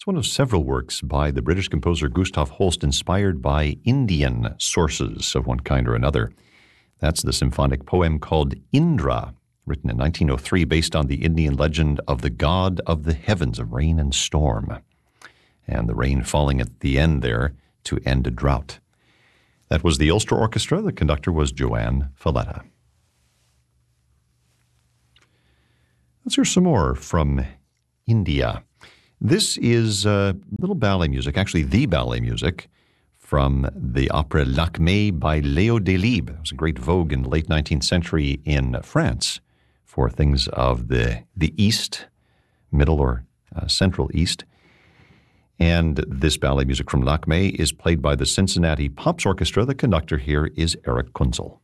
It's one of several works by the British composer Gustav Holst inspired by Indian sources of one kind or another. That's the symphonic poem called Indra, written in 1903 based on the Indian legend of the god of the heavens of rain and storm, and the rain falling at the end there to end a drought. That was the Ulster Orchestra. The conductor was Joanne Falletta. Let's hear some more from India. This is little ballet music, actually the ballet music from the opera Lakmé by Léo Delibes. It was a great vogue in the late 19th century in France for things of the East, Middle or Central East. And this ballet music from Lakmé is played by the Cincinnati Pops Orchestra. The conductor here is Eric Kunzel.